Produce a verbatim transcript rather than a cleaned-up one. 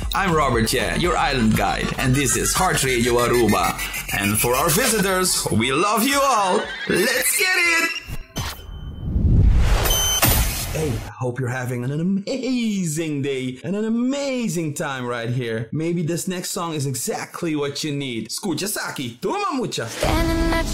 I'm Robert Ye, your island guide, and this is Heart Radio Aruba. And for our visitors, we love you all. Let's get it! Hey, I hope you're having an amazing day and an amazing time right here. Maybe this next song is exactly what you need. Escucha Saki, toma mucha.